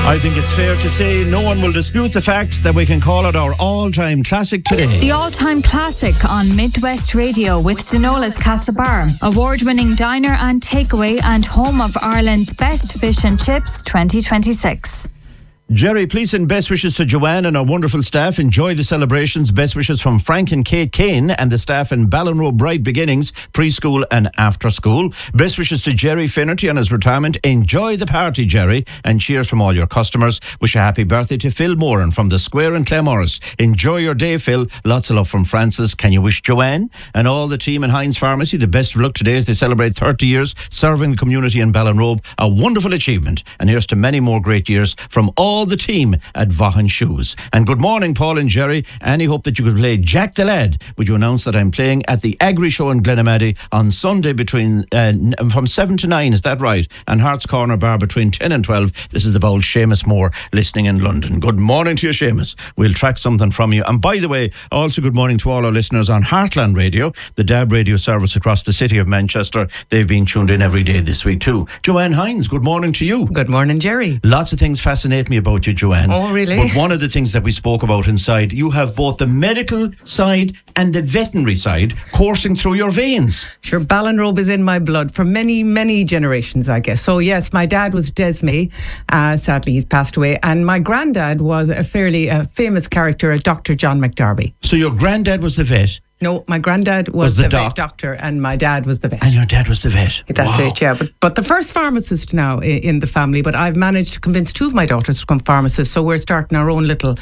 I think it's fair to say no one will dispute the fact that we can call it our all-time classic today. The all-time classic on Midwest Radio with Denola's Castlebar, award-winning diner and takeaway and home of Ireland's best fish and chips 2026. Jerry, please send best wishes to Joanne and our wonderful staff. Enjoy the celebrations. Best wishes from Frank and Kate Kane and the staff in Ballinrobe Bright Beginnings, preschool and after school. Best wishes to Jerry Finnerty on his retirement. Enjoy the party, Jerry, and cheers from all your customers. Wish a happy birthday to Phil Moran from the Square in Claremorris. Enjoy your day, Phil. Lots of love from Francis. Can you wish Joanne and all the team in Heinz Pharmacy the best of luck today as they celebrate 30 years serving the community in Ballinrobe? A wonderful achievement. And here's to many more great years from all the team at Vaughan Shoes. And good morning, Paul and Jerry. Any hope that you could play Jack the Lad? Would you announce that I'm playing at the Agri Show in Glenamaddy on Sunday between from 7 to 9, is that right? And Hearts Corner Bar between 10 and 12. This is the bold Seamus Moore listening in London. Good morning to you, Seamus. We'll track something from you. And by the way, also good morning to all our listeners on Heartland Radio, the DAB radio service across the city of Manchester. They've been tuned in every day this week too. Joanne Hines, good morning to you. Good morning, Jerry. Lots of things fascinate me about you, Joanne. Oh, really? But one of the things that we spoke about inside, you have both the medical side and the veterinary side coursing through your veins. Sure, Ballinrobe is in my blood for many, many generations, I guess. So yes, my dad was Desmay. Sadly, he passed away. And my granddad was a fairly famous character, Dr. John McDarby. So your granddad was the vet? No, my granddad was the vet doctor and my dad was the vet. And your dad was the vet? That's it, yeah. But the first pharmacist now in the family, but I've managed to convince two of my daughters to become pharmacists, so we're starting our own little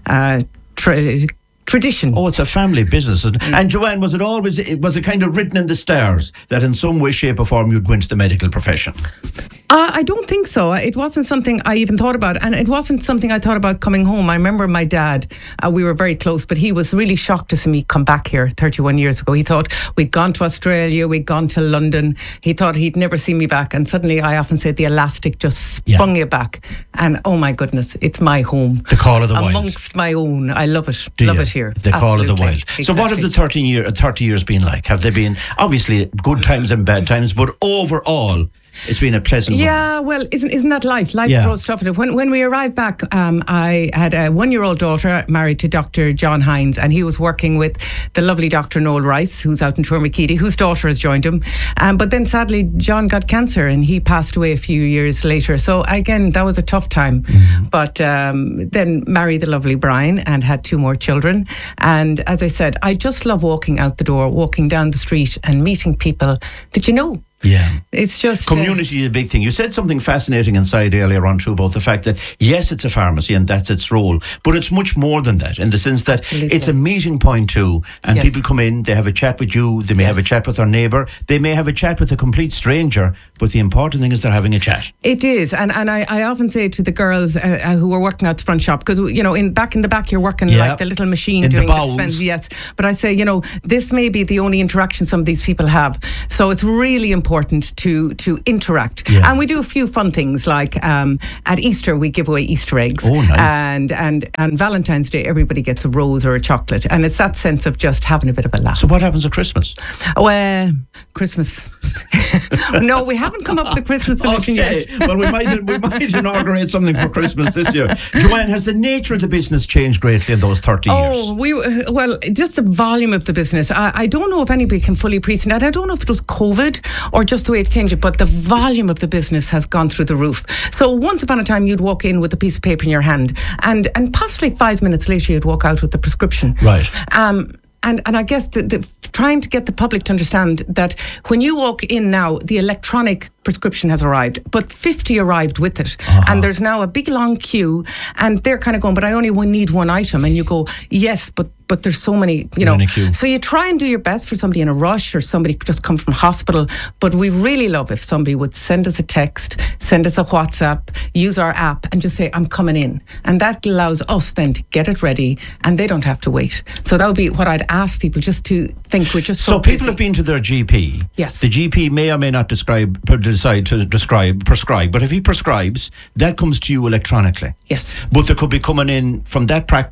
tradition. Oh, it's a family business. And Joanne, was it kind of written in the stars that in some way, shape or form you'd go into the medical profession? I don't think so. It wasn't something I even thought about, and it wasn't something I thought about coming home. I remember my dad, we were very close, but he was really shocked to see me come back here 31 years ago. He thought we'd gone to Australia, we'd gone to London. He thought he'd never see me back, and suddenly I often say the elastic just spun you back, and oh my goodness, it's my home. The call of the wild. Amongst my own. I love it. Love it here. The call of the wild. Exactly. So what have the 30 years been like? Have they been, obviously, good times and bad times, but overall, it's been a pleasant one. Yeah, well, isn't that life? Life throws stuff in it. When we arrived back, I had a 1-year-old daughter married to Dr. John Hines, and he was working with the lovely Dr. Noel Rice, who's out in Tourmakeedy, whose daughter has joined him. But then sadly, John got cancer and he passed away a few years later. So again, that was a tough time. Mm-hmm. But then married the lovely Brian and had 2 more children. And as I said, I just love walking out the door, walking down the street and meeting people that you know. Yeah. It's just... Community is a big thing. You said something fascinating inside earlier on too about the fact that, yes, it's a pharmacy and that's its role, but it's much more than that in the sense that it's a meeting point too, and people come in, they have a chat with you, they may have a chat with their neighbour, they may have a chat with a complete stranger, but the important thing is they're having a chat. It is, and I often say to the girls who are working out the front shop, because, you know, back in the back you're working like the little machine in doing the bowels. Yes, but I say, you know, this may be the only interaction some of these people have, so it's really important to interact. And we do a few fun things, like at Easter we give away Easter eggs. Oh, nice. And Valentine's Day everybody gets a rose or a chocolate, and it's that sense of just having a bit of a laugh. So what happens at Christmas? Christmas. No, we haven't come up with the Christmas solution yet. Well, we might inaugurate something for Christmas this year. Joanne, has the nature of the business changed greatly in those 30 years? Well, just the volume of the business. I don't know if anybody can fully appreciate it. I don't know if it was COVID or just the way it's changed, but the volume of the business has gone through the roof. So once upon a time, you'd walk in with a piece of paper in your hand, and possibly 5 minutes later, you'd walk out with the prescription. Right. And I guess trying to get the public to understand that when you walk in now, the electronic prescription has arrived, but 50 arrived with it. And there's now a big long queue, and they're kind of going, but I only need one item. And you go, yes, but there's so many, you know. So you try and do your best for somebody in a rush or somebody just come from hospital. But we really love if somebody would send us a text, send us a WhatsApp, use our app and just say, I'm coming in. And that allows us then to get it ready and they don't have to wait. So that would be what I'd ask people, just to think we're just so busy. People have been to their GP. Yes. The GP may or may not decide to prescribe, but if he prescribes, that comes to you electronically. Yes. But they could be coming in from that practice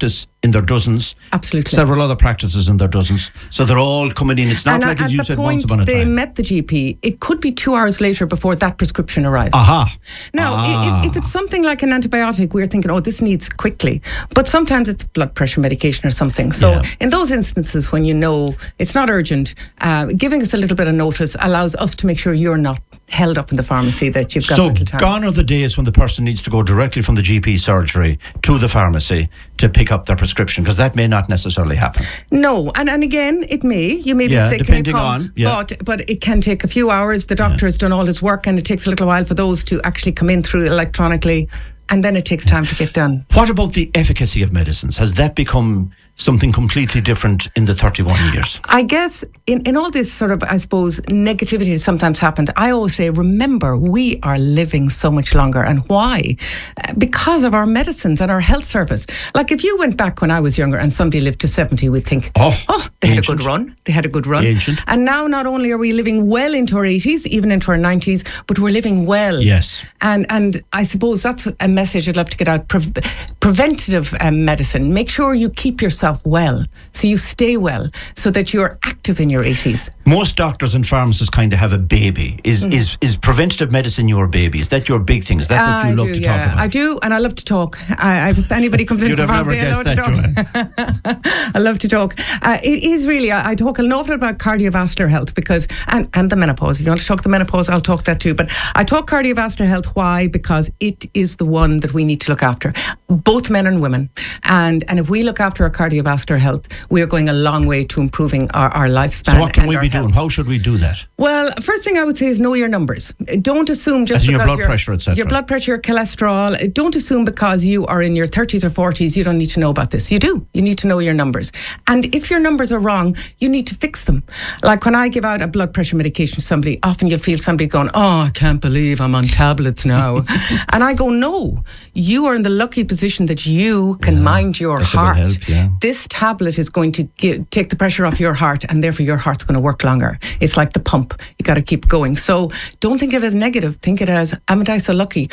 in their dozens. Absolutely. Several other practices in their dozens. So they're all coming in. It's not like, as you said, once upon a time. At the point they met the GP, it could be 2 hours later before that prescription arrives. Aha. Now, if it's something like an antibiotic, we're thinking, oh, this needs quickly. But sometimes it's blood pressure medication or something. So in those instances, when you know it's not urgent, giving us a little bit of notice allows us to make sure you're not held up in the pharmacy, that you've got a little time. So gone are the days when the person needs to go directly from the GP surgery to the pharmacy to pick up their prescription, because that may not necessarily happen. No, and again, you may be sick, depending and you come, but it can take a few hours. The doctor has done all his work, and it takes a little while for those to actually come in through electronically, and then it takes time to get done. What about the efficacy of medicines? Has that become something completely different in the 31 years? I guess in all this sort of, I suppose, negativity that sometimes happened, I always say, remember, we are living so much longer. And why? Because of our medicines and our health service. Like if you went back when I was younger and somebody lived to 70, we'd think, they had a good run. They had a good run. Ancient. And now not only are we living well into our 80s, even into our 90s, but we're living well. Yes. And I suppose that's a message I'd love to get out. Preventative medicine. Make sure you keep yourself well, so you stay well, so that you're active in your 80s. Most doctors and pharmacists kind of have a baby. Is preventative medicine your baby? Is that your big thing? Is that what you love to talk about? I do, and I love to talk. If anybody comes into the pharmacy, I love to talk. I love to talk. It is really, I talk an awful lot about cardiovascular health, because, and the menopause. If you want to talk the menopause, I'll talk that too. But I talk cardiovascular health. Why? Because it is the one that we need to look after, both men and women. And if we look after our cardiovascular health, we are going a long way to improving our lifespan. So what can we be health. doing? How should we do that? Well, first thing I would say is know your numbers. Don't assume just because your blood pressure, etc. Your blood pressure, your cholesterol. Don't assume because you are in your 30s or 40s, you don't need to know about this. You do. You need to know your numbers. And if your numbers are wrong, you need to fix them. Like when I give out a blood pressure medication to somebody, often you'll feel somebody going, I can't believe I'm on tablets now. And I go, no, you are in the lucky position that you can mind your heart. Help, This tablet is going to take the pressure off your heart, and therefore your heart's going to work longer. It's like the pump. You got to keep going. So don't think of it as negative. Think it as, am I so lucky?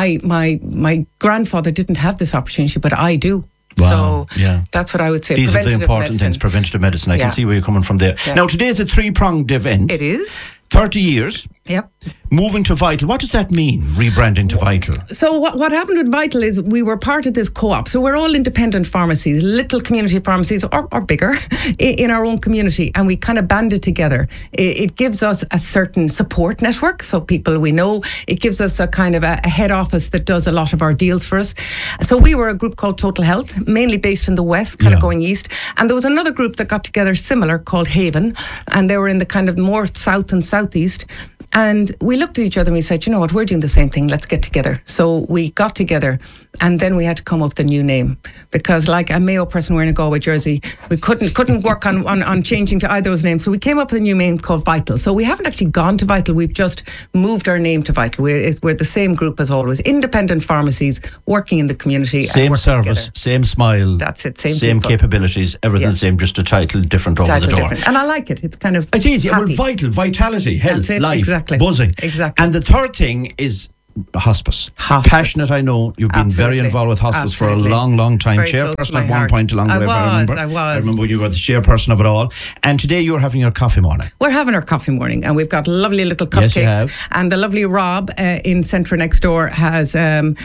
My grandfather didn't have this opportunity, but I do. Wow, so that's what I would say. These are the important things, preventative medicine. I can see where you're coming from there. Now, today is a 3-pronged event. It is. 30 years. Yep. Moving to Vital. What does that mean, rebranding to Vital? So what happened with Vital is we were part of this co-op. So we're all independent pharmacies, little community pharmacies or bigger in our own community. And we kind of banded together. It gives us a certain support network. So people we know. It gives us a kind of a head office that does a lot of our deals for us. So we were a group called Total Health, mainly based in the west, kind of going east. And there was another group that got together similar called Haven. And they were in the kind of more south and southeast. And we looked at each other and we said, you know what, we're doing the same thing, let's get together. So we got together, and then we had to come up with a new name, because like a Mayo person wearing a Galway jersey, we couldn't work on changing to either of those names. So we came up with a new name called Vital. So we haven't actually gone to Vital, we've just moved our name to Vital. We're the same group as always, independent pharmacies working in the community. Same service, together. Same smile. That's it, same capabilities, everything the same, just a title different over the door. Different. And I like it, it's kind of it's easy. Well, Vital, vitality, health, life, exactly. Buzzing. Exactly. And the third thing is hospice. Passionate, I know. You've been very involved with hospice for a long, long time. Very chairperson at one point along the way, I remember. I remember you were the chairperson of it all. And today you're having your coffee morning. We're having our coffee morning, and we've got lovely little cupcakes. Yes, and the lovely Rob in Centra next door has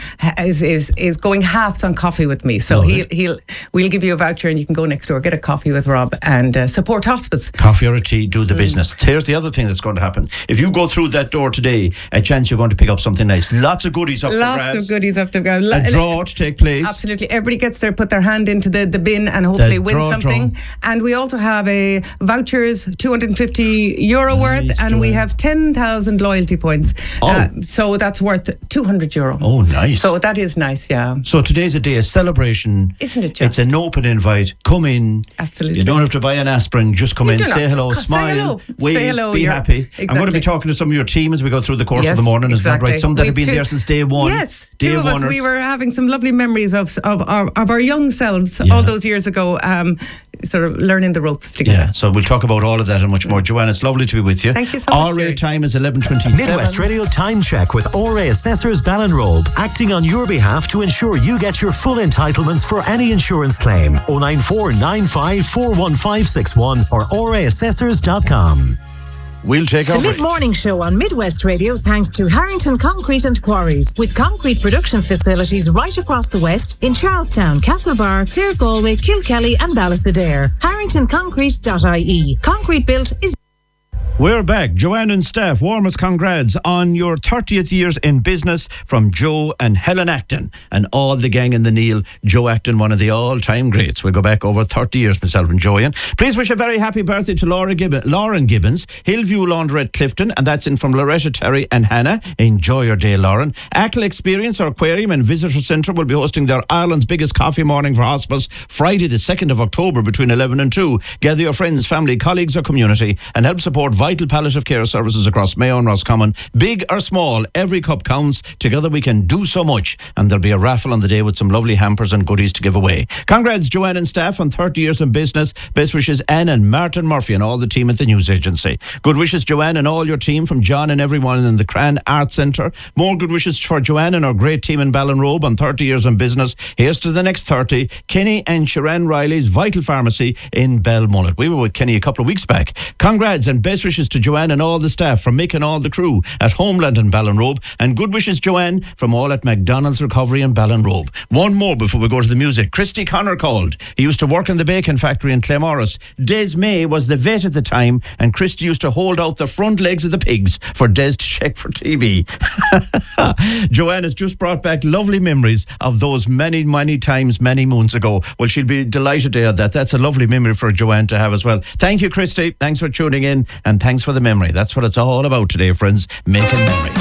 is going halves on coffee with me. So we'll give you a voucher, and you can go next door, get a coffee with Rob, and support hospice. Coffee or a tea, do the business. Here's the other thing that's going to happen. If you go through that door today, a chance you're going to pick up something nice. Lots of goodies up for grabs. Lots of goodies up to go. A draw to take place. Absolutely. Everybody gets there, put their hand into the bin, and hopefully win something. And we also have a vouchers, €250 worth, and we have 10,000 loyalty points. So that's worth €200. Oh, nice. So that is nice, yeah. So today's a day of celebration. Isn't it just? It's an open invite. Come in. Absolutely. You don't have to buy an aspirin. Just come in, say hello, smile, wave, be happy. Exactly. I'm going to be talking to some of your team as we go through the course of the morning. Is that right? Some that have been there since day one. Yes, two of us. We were having some lovely memories of our young selves all those years ago. sort of learning the ropes together. Yeah, so we'll talk about all of that and much more. Joanne, it's lovely to be with you. Thank you so much, RA Jerry. time is 11:27. Midwest Radio Time Check with RA Assessors Ballinrobe, acting on your behalf to ensure you get your full entitlements for any insurance claim. 094 95 41561 or raassessors.com. We'll take The over. mid-morning show on Midwest Radio thanks to Harrington Concrete and Quarries, with concrete production facilities right across the West in Charlestown, Castlebar, Clare, Galway, Kilkelly and Ballisadaire. HarringtonConcrete.ie. Concrete built is... We're back. Joanne and staff, warmest congrats on your 30th years in business from Joe and Helen Acton and all the gang in the Neil. Joe Acton, one of the all-time greats. We go back over 30 years, myself and Joanne. Please wish a very happy birthday to Lauren Gibbons, Hillview Laundrette Clifton, and that's in from Loretta, Terry and Hannah. Enjoy your day, Lauren. Ackle Experience, our aquarium and visitor centre, will be hosting their Ireland's biggest coffee morning for hospice Friday the 2nd of October between 11 and 2. Gather your friends, family, colleagues or community and help support vital palliative care services across Mayo and Roscommon. Big or small, every cup counts. Together we can do so much. And there'll be a raffle on the day with some lovely hampers and goodies to give away. Congrats, Joanne and staff, on 30 years in business. Best wishes, Anne and Martin Murphy and all the team at the news agency. Good wishes, Joanne, and all your team from John and everyone in the Cran Arts Centre. More good wishes for Joanne and our great team in Ballinrobe on 30 years in business. Here's to the next 30. Kenny and Sharon Riley's Vital Pharmacy in Belmullet. We were with Kenny a couple of weeks back. Congrats and best wishes to Joanne and all the staff from Mick and all the crew at Homeland and Ballinrobe. And good wishes, Joanne, from all at McDonald's Recovery in Ballinrobe. One more before we go to the music. Christy Connor called. He used to work in the bacon factory in Claremorris. Des May was the vet at the time, and Christy used to hold out the front legs of the pigs for Des to check for TB. Joanne has just brought back lovely memories of those many, many times, many moons ago. Well, she'll be delighted to hear that. That's a lovely memory for Joanne to have as well. Thank you, Christy. Thanks for tuning in, and thanks for the memory. That's what it's all about today, friends. Making memories.